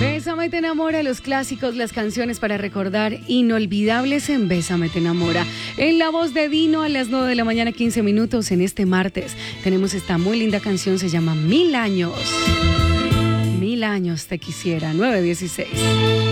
Bésame te enamora, los clásicos, las canciones para recordar inolvidables en Bésame te enamora. En la voz de Dino a las 9 de la mañana, 15 minutos en este martes. Tenemos esta muy linda canción, se llama 1000 años. 1000 años te quisiera, 9:16.